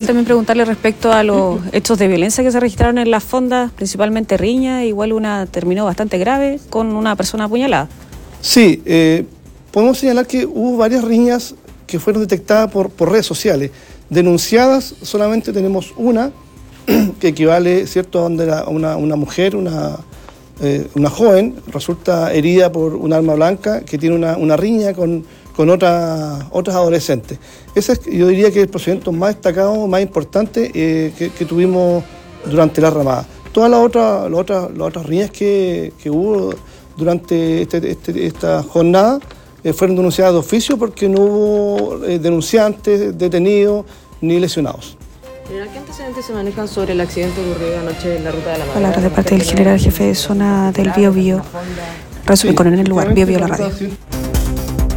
también preguntarle respecto a los hechos de violencia que se registraron en las fondas, principalmente riña, igual una terminó bastante grave con una persona apuñalada. Sí, podemos señalar que hubo varias riñas que fueron detectadas por redes sociales. Denunciadas solamente tenemos una, que equivale, ¿cierto?, a donde una mujer, una joven, resulta herida por un arma blanca que tiene una riña con otras adolescentes. Ese es, yo diría que es el procedimiento más destacado, más importante que tuvimos durante la ramada. Todas las otras riñas que hubo durante esta jornada fueron denunciadas de oficio porque no hubo denunciantes, detenidos ni lesionados. General, ¿qué antecedentes se manejan sobre el accidente ocurrido anoche en la ruta de la Madera? Palabras de parte del general jefe de zona del Biobío. Resumen con en el lugar, Biobío la radio.